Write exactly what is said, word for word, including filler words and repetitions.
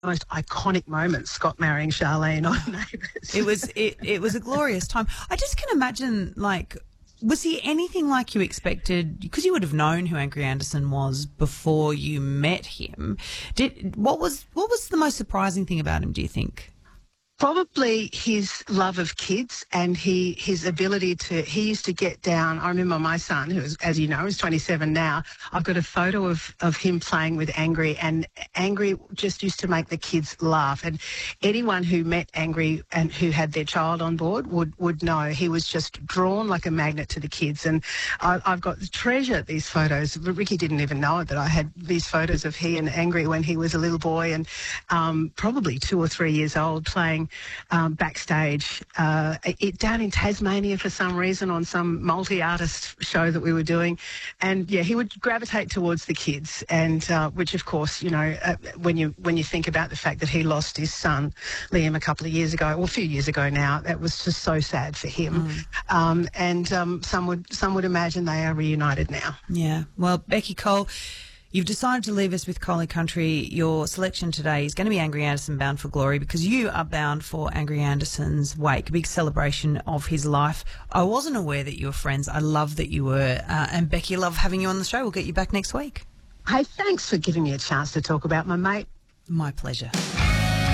most iconic moments, Scott marrying Charlene on Neighbours. It was it, it was a glorious time. I just can imagine, like, was he anything like you expected? Because you would have known who Angry Anderson was before you met him. Did what was what was the most surprising thing about him, do you think? Probably his love of kids and he his ability to, he used to get down. I remember my son, who is, as you know, is twenty-seven now. I've got a photo of, of him playing with Angry, and Angry just used to make the kids laugh. And anyone who met Angry and who had their child on board would, would know he was just drawn like a magnet to the kids. And I, I've got treasure these photos. Ricky didn't even know it, that I had these photos of he and Angry when he was a little boy and um, probably two or three years old, playing Um, backstage uh, it, down in Tasmania for some reason on some multi-artist show that we were doing. And, yeah, he would gravitate towards the kids, and uh, which, of course, you know, uh, when you when you think about the fact that he lost his son, Liam, a couple of years ago, or a few years ago now, that was just so sad for him. Mm. Um, and um, some would some would imagine they are reunited now. Yeah. Well, Becky Cole, you've decided to leave us with Collie Country. Your selection today is going to be Angry Anderson, Bound for Glory, because you are bound for Angry Anderson's wake, a big celebration of his life. I wasn't aware that you were friends. I love that you were. Uh, and Becky, love having you on the show. We'll get you back next week. Hey, thanks for giving me a chance to talk about my mate. My pleasure.